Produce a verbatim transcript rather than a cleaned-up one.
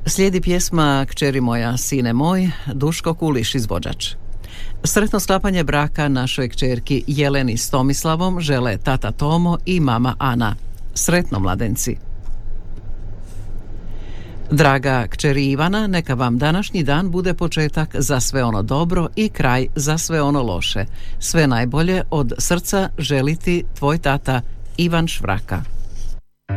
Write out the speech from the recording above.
Slijedi pjesma Kćeri moja, sine moj, Duško Kuliš izvođač. Sretno sklapanje braka našoj kćerki Jeleni s Tomislavom žele tata Tomo i mama Ana. Sretno mladenci. Draga kćeri Ivana, neka vam današnji dan bude početak za sve ono dobro i kraj za sve ono loše. Sve najbolje od srca želi ti tvoj tata Ivan Švraka.